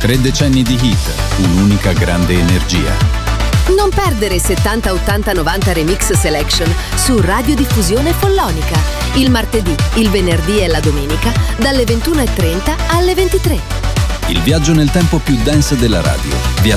3 decenni di hit, un'unica grande energia. Non perdere 70 80 90 Remix Selection su Radiodiffusione Follonica. Il martedì, il venerdì e la domenica dalle 21:30 alle 23. Il viaggio nel tempo più dance della radio. Vi